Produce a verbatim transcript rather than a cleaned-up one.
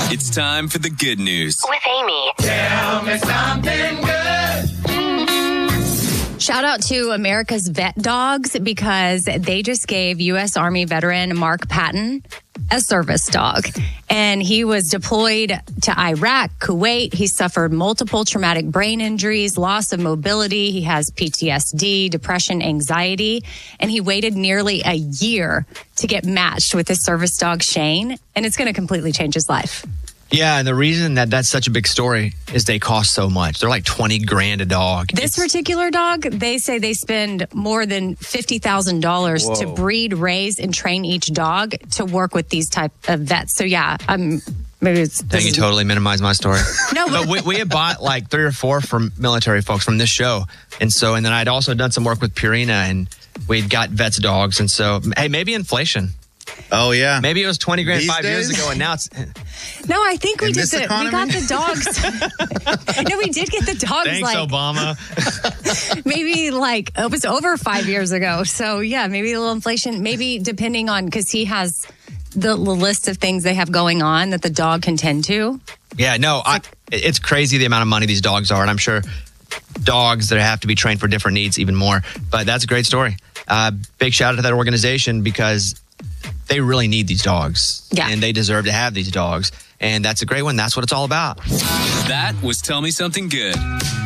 It's time for the good news with Amy. Tell me something good. Shout out to America's Vet Dogs because they just gave U S Army veteran Mark Patton a service dog. And he was deployed to Iraq, Kuwait. He suffered multiple traumatic brain injuries, loss of mobility. He has P T S D, depression, anxiety. And he waited nearly a year to get matched with his service dog, Shane. And it's going to completely change his life. Yeah, and the reason that that's such a big story is they cost so much. They're like twenty grand a dog. This it's, particular dog, they say they spend more than fifty thousand dollars to breed, raise, and train each dog to work with these type of vets. So yeah, I'm maybe it's... I think you totally minimized my story. No, but, but we, we had bought like three or four from military folks from this show. And so, and then I'd also done some work with Purina, and we'd got vets dogs. And so, hey, maybe inflation. Oh, yeah. Maybe it was twenty grand These five days? years ago, and now it's... No, I think we In did this the, economy? we got the dogs. No, we did get the dogs Thanks, like Obama. maybe like it was over five years ago. So yeah, maybe a little inflation, maybe depending on, because he has the list of things they have going on that the dog can tend to. Yeah, no, I, it's crazy the amount of money these dogs are, and I'm sure dogs that have to be trained for different needs even more. But that's a great story. Uh, big shout out to that organization because they really need these dogs. Yeah. And they deserve to have these dogs. And that's a great one. That's what it's all about. That was Tell Me Something Good.